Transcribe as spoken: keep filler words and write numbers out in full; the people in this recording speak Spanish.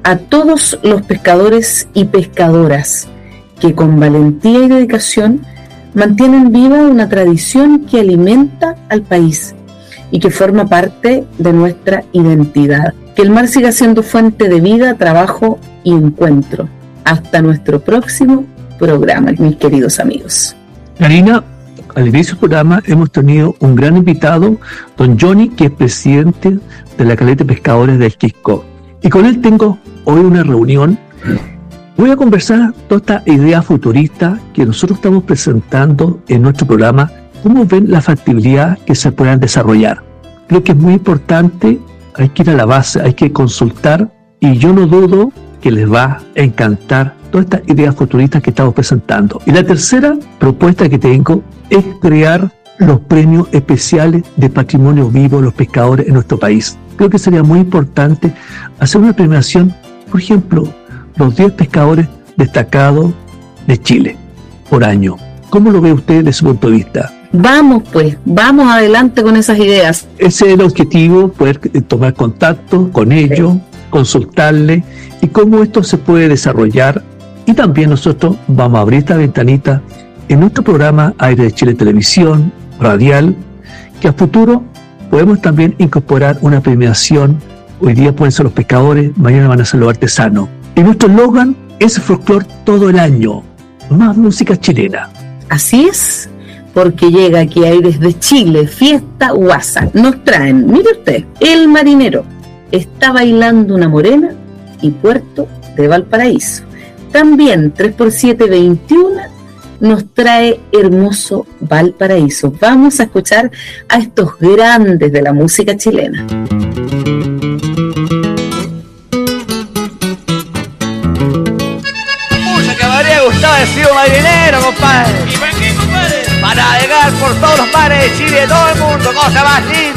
a todos los pescadores y pescadoras que con valentía y dedicación mantienen viva una tradición que alimenta al país y que forma parte de nuestra identidad. Que el mar siga siendo fuente de vida, trabajo y encuentro. Hasta nuestro próximo programa, mis queridos amigos. Karina, al inicio del programa hemos tenido un gran invitado, don Johnny, que es presidente de la Caleta de Pescadores del Quisco. Y con él tengo hoy una reunión. Voy a conversar toda esta idea futurista que nosotros estamos presentando en nuestro programa, cómo ven la factibilidad que se puedan desarrollar. Creo que es muy importante, hay que ir a la base, hay que consultar, y yo no dudo que les va a encantar todas estas ideas futuristas que estamos presentando. Y la tercera propuesta que tengo es crear los premios especiales de patrimonio vivo de los pescadores en nuestro país. Creo que sería muy importante hacer una premiación, por ejemplo, los diez pescadores destacados de Chile por año. ¿Cómo lo ve usted desde su punto de vista? Vamos pues, vamos adelante con esas ideas. Ese es el objetivo, poder tomar contacto con ellos, sí, consultarles y cómo esto se puede desarrollar. Y también nosotros vamos a abrir esta ventanita en nuestro programa Aire de Chile Televisión, radial, que a futuro podemos también incorporar una premiación. Hoy día pueden ser los pescadores, mañana van a ser los artesanos. Y nuestro eslogan es folclore todo el año, más música chilena. Así es, porque llega aquí Aires de Chile, fiesta guasa. Nos traen, mire usted, El Marinero, Está bailando una morena y Puerto de Valparaíso. También tres por siete veintiuno nos trae Hermoso Valparaíso. Vamos a escuchar a estos grandes de la música chilena. He sido marinero, compadre. ¿Y para qué, compadre? Para navegar por todos los mares de Chile, todo el mundo, cosa más linda.